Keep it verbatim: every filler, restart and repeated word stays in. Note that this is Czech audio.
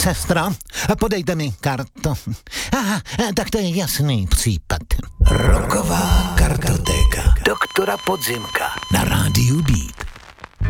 Sestro, podejte mi kartu. Aha, tak to je jasný případ. Rocková kartotéka. Doktora Podzimka na rádiu Beat.